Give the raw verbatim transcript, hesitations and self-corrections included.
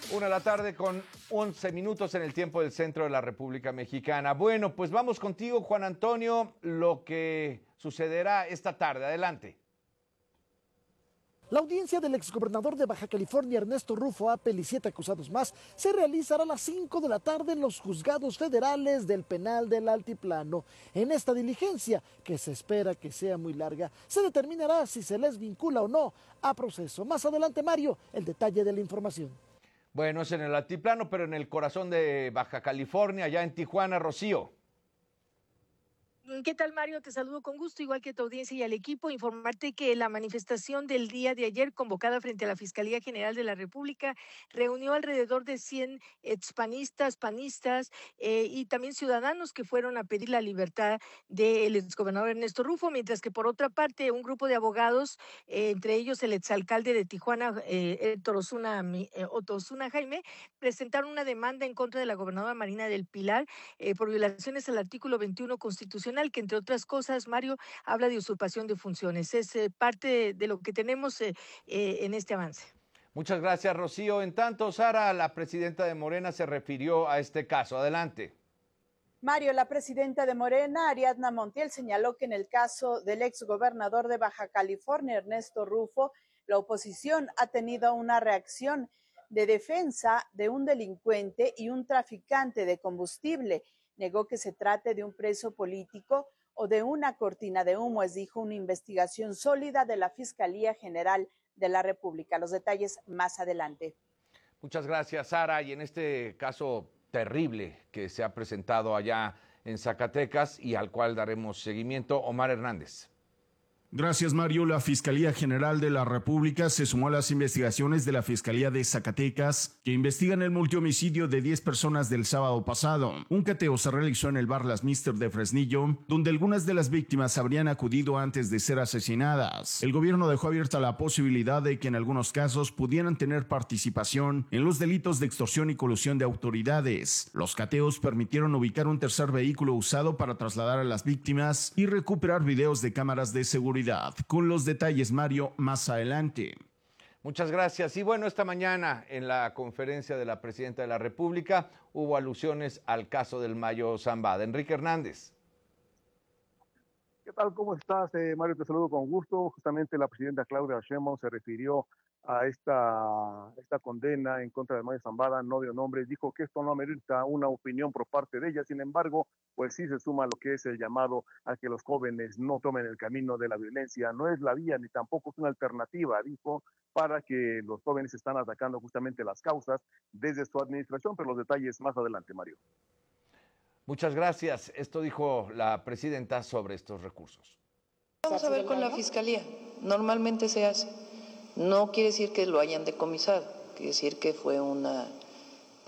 Una de la tarde con once minutos en el tiempo del centro de la República Mexicana. Bueno, pues vamos contigo, Juan Antonio, lo que sucederá esta tarde. Adelante. La audiencia del exgobernador de Baja California, Ernesto Rufo Appel, y siete acusados más, se realizará a las cinco de la tarde en los juzgados federales del penal del Altiplano. En esta diligencia, que se espera que sea muy larga, se determinará si se les vincula o no a proceso. Más adelante, Mario, el detalle de la información. Bueno, es en el Altiplano, pero en el corazón de Baja California, allá en Tijuana, Rocío. ¿Qué tal, Mario? Te saludo con gusto, igual que tu audiencia y al equipo. Informarte que la manifestación del día de ayer, convocada frente a la Fiscalía General de la República, reunió alrededor de cien expanistas, panistas eh, y también ciudadanos que fueron a pedir la libertad del exgobernador Ernesto Rufo, mientras que por otra parte un grupo de abogados, eh, entre ellos el exalcalde de Tijuana, eh, Héctor Osuna, eh, Otto Osuna Jaime, presentaron una demanda en contra de la gobernadora Marina del Pilar eh, por violaciones al artículo veintiuno constitucional, que entre otras cosas, Mario, habla de usurpación de funciones. Es eh, parte de lo que tenemos eh, eh, en este avance. Muchas gracias, Rocío. En tanto, Sara, la presidenta de Morena, se refirió a este caso. Adelante. Mario, la presidenta de Morena, Ariadna Montiel, señaló que en el caso del exgobernador de Baja California, Ernesto Rufo, la oposición ha tenido una reacción de defensa de un delincuente y un traficante de combustible. Negó que se trate de un preso político o de una cortina de humo, es dijo, una investigación sólida de la Fiscalía General de la República. Los detalles más adelante. Muchas gracias, Sara. Y en este caso terrible que se ha presentado allá en Zacatecas y al cual daremos seguimiento, Omar Hernández. Gracias, Mario. La Fiscalía General de la República se sumó a las investigaciones de la Fiscalía de Zacatecas, que investigan el multihomicidio de diez personas del sábado pasado. Un cateo se realizó en el bar Las Mister de Fresnillo, donde algunas de las víctimas habrían acudido antes de ser asesinadas. El gobierno dejó abierta la posibilidad de que en algunos casos pudieran tener participación en los delitos de extorsión y colusión de autoridades. Los cateos permitieron ubicar un tercer vehículo usado para trasladar a las víctimas y recuperar videos de cámaras de seguridad. Con los detalles, Mario, más adelante. Muchas gracias. Y bueno, esta mañana en la conferencia de la Presidenta de la República hubo alusiones al caso del Mayo Zambada. Enrique Hernández. ¿Qué tal? ¿Cómo estás, eh, Mario? Te saludo con gusto. Justamente la Presidenta Claudia Sheinbaum se refirió a esta, esta condena en contra de Mayo Zambada, no dio nombres, dijo que esto no amerita una opinión por parte de ella. Sin embargo, pues sí se suma lo que es el llamado a que los jóvenes no tomen el camino de la violencia. No es la vía ni tampoco es una alternativa, dijo, para que los jóvenes están atacando justamente las causas desde su administración, pero los detalles más adelante, Mario. Muchas gracias. Esto dijo la presidenta sobre estos recursos. Vamos a ver con la Fiscalía. Normalmente se hace. No quiere decir que lo hayan decomisado, quiere decir que fue una